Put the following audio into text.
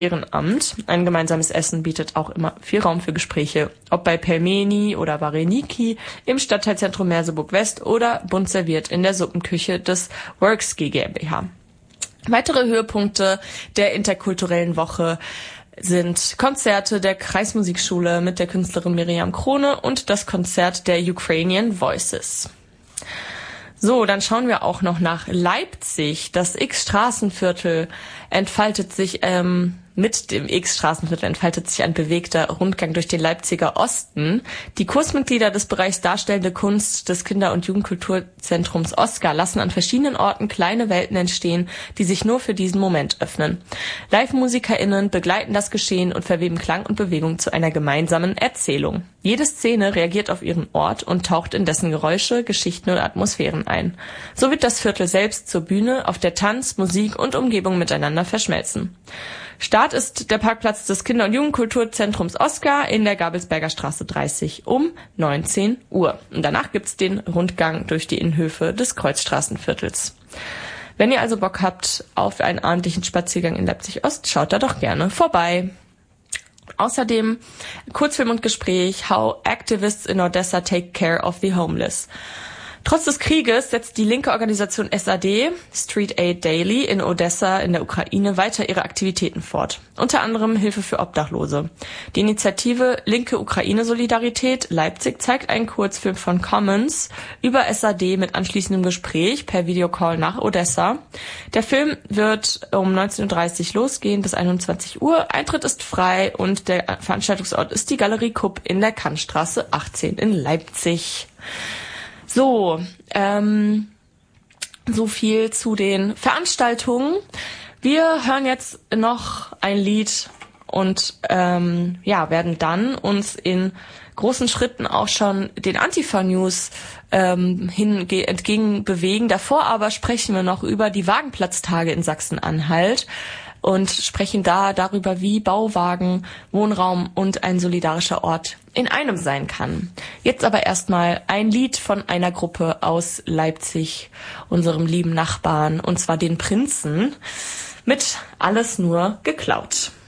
Ehrenamt. Ein gemeinsames Essen bietet auch immer viel Raum für Gespräche, ob bei Pelmeni oder Vareniki, im Stadtteilzentrum Merseburg West oder bunt serviert in der Suppenküche des Works GmbH. Weitere Höhepunkte der interkulturellen Woche sind Konzerte der Kreismusikschule mit der Künstlerin Miriam Krone und das Konzert der Ukrainian Voices. So, dann schauen wir auch noch nach Leipzig. Das X-Straßenviertel entfaltet sich mit dem X-Straßenviertel entfaltet sich ein bewegter Rundgang durch den Leipziger Osten. Die Kursmitglieder des Bereichs Darstellende Kunst des Kinder- und Jugendkulturzentrums Oskar lassen an verschiedenen Orten kleine Welten entstehen, die sich nur für diesen Moment öffnen. Live-MusikerInnen begleiten das Geschehen und verweben Klang und Bewegung zu einer gemeinsamen Erzählung. Jede Szene reagiert auf ihren Ort und taucht in dessen Geräusche, Geschichten und Atmosphären ein. So wird das Viertel selbst zur Bühne, auf der Tanz, Musik und Umgebung miteinander verschmelzen. Start ist der Parkplatz des Kinder- und Jugendkulturzentrums Oskar in der Gabelsberger Straße 30 um 19 Uhr. Und danach gibt's den Rundgang durch die Innenhöfe des Kreuzstraßenviertels. Wenn ihr also Bock habt auf einen abendlichen Spaziergang in Leipzig-Ost, schaut da doch gerne vorbei. Außerdem Kurzfilm und Gespräch How Activists in Odessa Take Care of the Homeless. Trotz des Krieges setzt die linke Organisation SAD, Street Aid Daily, in Odessa in der Ukraine weiter ihre Aktivitäten fort. Unter anderem Hilfe für Obdachlose. Die Initiative Linke Ukraine Solidarität Leipzig zeigt einen Kurzfilm von Commons über SAD mit anschließendem Gespräch per Videocall nach Odessa. Der Film wird um 19.30 Uhr losgehen bis 21 Uhr. Eintritt ist frei und der Veranstaltungsort ist die Galerie Kupp in der Kantstraße 18 in Leipzig. So, so viel zu den Veranstaltungen. Wir hören jetzt noch ein Lied und werden dann uns in großen Schritten auch schon den Antifa-News entgegen bewegen. Davor aber sprechen wir noch über die Wagenplatztage in Sachsen-Anhalt und sprechen da darüber, wie Bauwagen, Wohnraum und ein solidarischer Ort in einem sein kann. Jetzt aber erstmal ein Lied von einer Gruppe aus Leipzig, unserem lieben Nachbarn, und zwar den Prinzen, mit Alles nur geklaut.